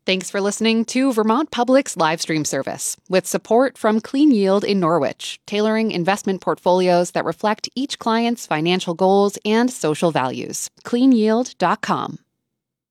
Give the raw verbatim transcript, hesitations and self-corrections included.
Thanks for listening to Vermont Public's live stream service, with support from Clean Yield in Norwich, tailoring investment portfolios that reflect each client's financial goals and social values. clean yield dot com.